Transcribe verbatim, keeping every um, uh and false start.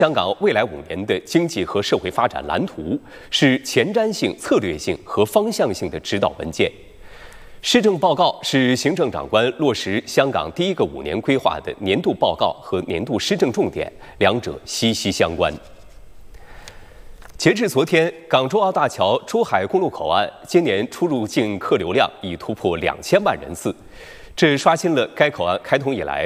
香港未来五年的经济和社会发展蓝图是前瞻性、策略性和方向性的指导文件。施政报告是行政长官落实香港第一个五年规划的年度报告和年度施政重点，两者息息相关。截至昨天，港珠澳大桥珠海公路口岸今年出入境客流量已突破两千万人次，这刷新了该口岸开通以来